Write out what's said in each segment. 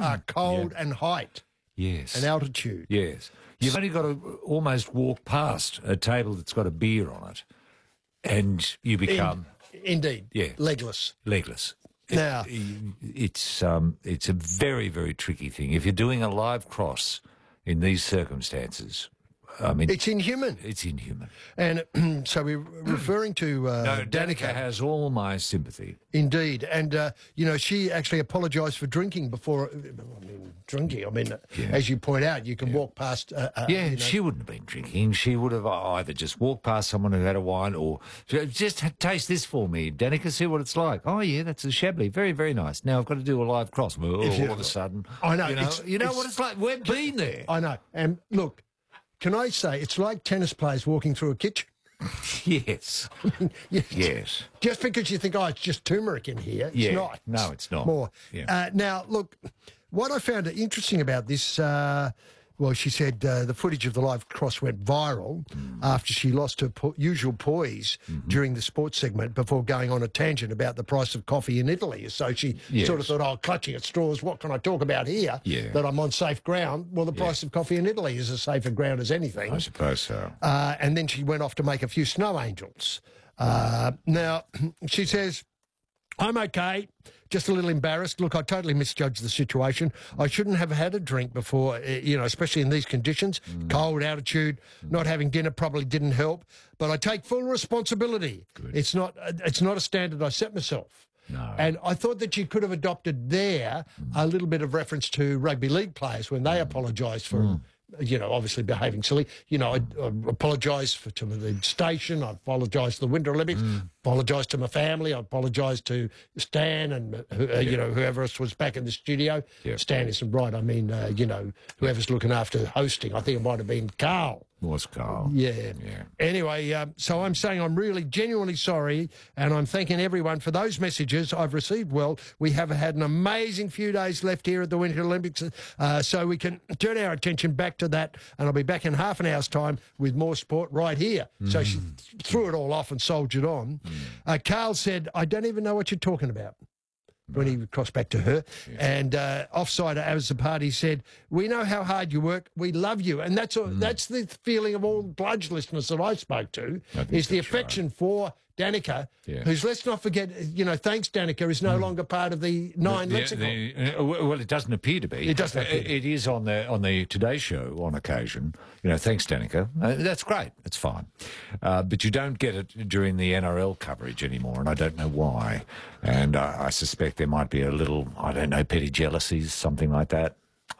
cold and height Yes. and altitude. Yes. You've only got to almost walk past a table that's got a beer on it, and you become... Indeed. Yeah. Legless. Legless. Now... It's a very, very tricky thing. If you're doing a live cross in these circumstances... I mean, it's inhuman. It's inhuman. And so we're referring to no, Danica has all my sympathy. Indeed. And, she actually apologised for drinking before... as you point out, you can walk past... she wouldn't have been drinking. She would have either just walked past someone who had a wine or... Just taste this for me, Danica, see what it's like. Oh, yeah, that's a Chablis. Very, very nice. Now I've got to do a live cross. All of a sudden... I know. You know what it's like? We've been there. I know. And, look... Can I say, it's like tennis players walking through a kitchen? Yes. Yes. Just because you think, it's just turmeric in here, it's not. No, it's not. More. Yeah. Now, look, what I found interesting about this, she said the footage of the live cross went viral after she lost her usual poise during the sports segment before going on a tangent about the price of coffee in Italy. So she sort of thought, clutching at straws, what can I talk about here that I'm on safe ground? Well, the price of coffee in Italy is as safer ground as anything. I suppose so. And then she went off to make a few snow angels. Now, she says... I'm okay, just a little embarrassed. Look, I totally misjudged the situation. I shouldn't have had a drink before, especially in these conditions. Cold, altitude, not having dinner probably didn't help. But I take full responsibility. Good. It's not a standard I set myself. No. And I thought that you could have adopted there a little bit of reference to rugby league players when they apologised for... obviously behaving silly. I apologise to the station. I apologise to the Winter Olympics. Apologise to my family. I apologise to Stan and, whoever else was back in the studio. Yeah. Stan isn't right. I mean, whoever's looking after hosting. I think it might have been Carl. Was Carl. Yeah. Anyway, so I'm saying I'm really genuinely sorry, and I'm thanking everyone for those messages I've received. Well, we have had an amazing few days left here at the Winter Olympics, so we can turn our attention back to that, and I'll be back in half an hour's time with more sport right here. So she threw it all off and soldiered on. Carl said, I don't even know what you're talking about. When he crossed back to her. Yes. And offside as the party said, we know how hard you work. We love you. And that's the feeling of all Bludge listeners that I spoke to, is the affection for Danica, who's, let's not forget, thanks Danica, is no longer part of the Nine lexicon. Well, it doesn't appear to be. It doesn't appear. It is on the Today Show on occasion. Thanks Danica. That's great. It's fine. But you don't get it during the NRL coverage anymore, and I don't know why. And I suspect there might be a little, petty jealousies, something like that.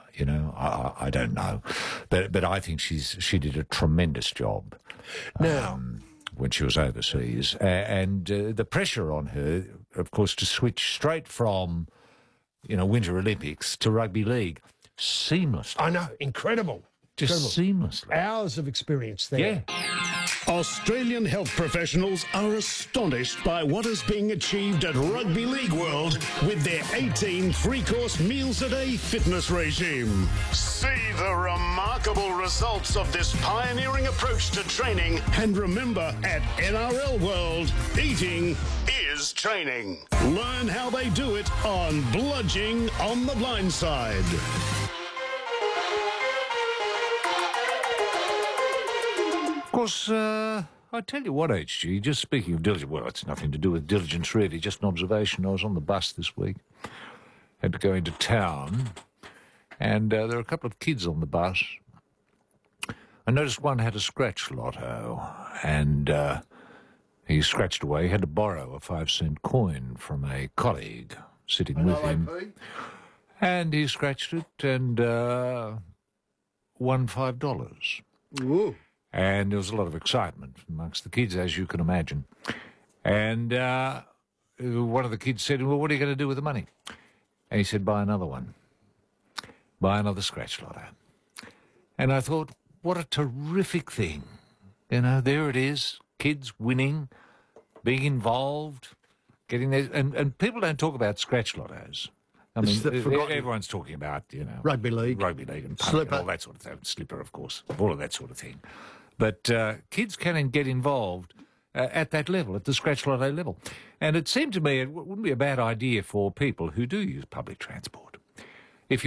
I don't know. But I think she did a tremendous job. Now... when she was overseas, and the pressure on her, of course, to switch straight from, Winter Olympics to rugby league, seamlessly. I know, incredible. Just seamlessly. Hours of experience there. Yeah. Australian health professionals are astonished by what is being achieved at Rugby League World with their 18 three-course meals a day fitness regime. See the remarkable results of this pioneering approach to training. And remember, at NRL World, eating is training. Learn how they do it on Bludging on the Blind Side. Of course, I tell you what, HG, just speaking of diligence, well, it's nothing to do with diligence, really, just an observation. I was on the bus this week, had to go into town, and there were a couple of kids on the bus. I noticed one had a scratch lotto, and he scratched away. He had to borrow a 5-cent coin from a colleague sitting with him. And he scratched it and won $5. Ooh. And there was a lot of excitement amongst the kids, as you can imagine. And one of the kids said, well, what are you going to do with the money? And he said, buy another one. Buy another scratch lotto. And I thought, what a terrific thing. There it is, kids winning, being involved, getting there. And people don't talk about scratch lottos. I mean, everyone's talking about, Rugby league. And Slipper. And all that sort of thing. Slipper, of course. All of that sort of thing. But kids can get involved at that level, at the scratch lotto level. And it seemed to me it wouldn't be a bad idea for people who do use public transport